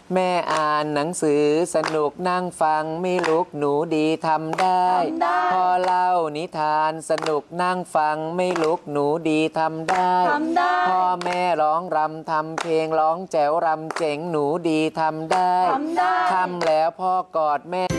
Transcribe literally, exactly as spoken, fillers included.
แม่อ่านหนังสือสนุกนั่งฟังไม่ลุกหนูดีทำได้พ่อเล่านิทานสนุกนั่งฟังไม่ลุกหนูดีทำได้พ่อแม่ร้องรำทำเพลงร้องแจ๋วรำเจ๋งหนูดีทำได้ทำแล้วพ่อกอดแม่